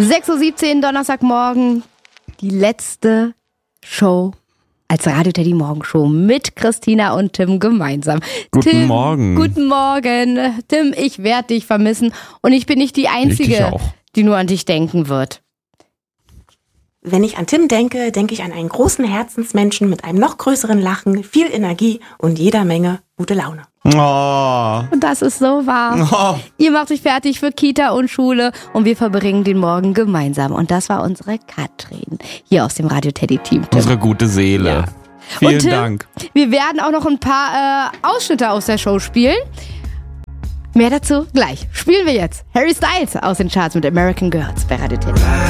6:17 Uhr, Donnerstagmorgen. Die letzte Show als Radio Teddy Morgenshow mit Christina und Tim gemeinsam. Guten Morgen. Guten Morgen. Tim, ich werde dich vermissen. Und ich bin nicht die Einzige, die nur an dich denken wird. Wenn ich an Tim denke, denke ich an einen großen Herzensmenschen mit einem noch größeren Lachen, viel Energie und jeder Menge gute Laune. Oh. Und das ist so wahr. Oh. Ihr macht euch fertig für Kita und Schule und wir verbringen den Morgen gemeinsam. Und das war unsere Katrin hier aus dem Radio Teddy Team. Tim. Unsere gute Seele. Ja. Vielen und Tim, Dank. Wir werden auch noch ein paar Ausschnitte aus der Show spielen. Mehr dazu gleich. Spielen wir jetzt Harry Styles aus den Charts mit American Girls bei Radio Teddy.